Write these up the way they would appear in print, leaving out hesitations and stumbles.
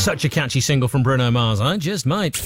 Such a catchy single from Bruno Mars. I just might.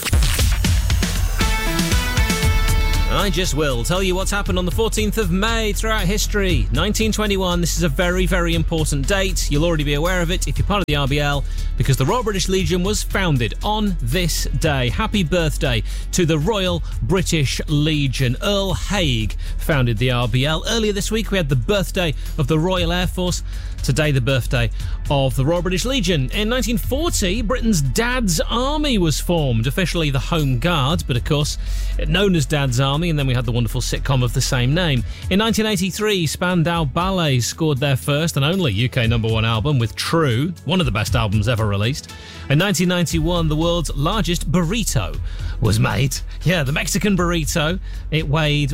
I just will tell you what's happened on the 14th of May throughout history. 1921, this is a very, very important date. You'll already be aware of it if you're part of the RBL, because the Royal British Legion was founded on this day. Happy birthday to the Royal British Legion. Earl Haig founded the RBL. Earlier this week, we had the birthday of the Royal Air Force. Today, the birthday of the Royal British Legion. In 1940, Britain's Dad's Army was formed, officially the Home Guard, but of course, known as Dad's Army, and then we had the wonderful sitcom of the same name. In 1983, Spandau Ballet scored their first and only UK #1 album with True, one of the best albums ever released. In 1991, the world's largest burrito was made. Yeah, the Mexican burrito. It weighed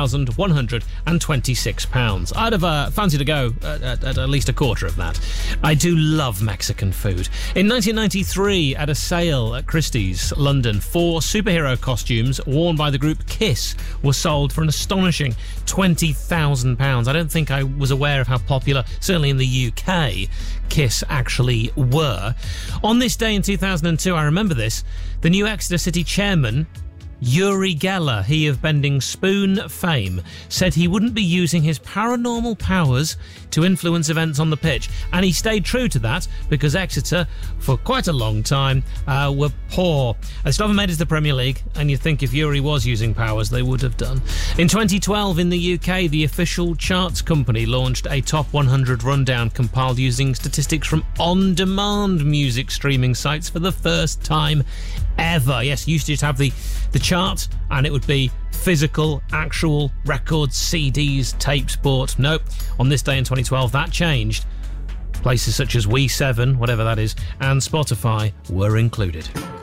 1,126 pounds. I'd have fancied to go at least a quarter of that. I do love Mexican food. In 1993, at a sale at Christie's, London, 4 superhero costumes worn by the group Kiss were sold for an astonishing £20,000. I don't think I was aware of how popular, certainly in the UK, Kiss actually were. On this day in 2002, I remember this, the new Exeter City chairman, Uri Geller, he of Bending Spoon fame, said he wouldn't be using his paranormal powers to influence events on the pitch. And he stayed true to that, because Exeter, for quite a long time, were poor. They still haven't made it to the Premier League, and you'd think if Uri was using powers, they would have done. In 2012, in the UK, the official charts company launched a top 100 rundown compiled using statistics from on-demand music streaming sites for the first time ever. Yes, you used to just have the chart, and it would be physical, actual records, CDs, tapes bought. Nope. On this day in 2012, that changed. Places such as We7, whatever that is, and Spotify were included.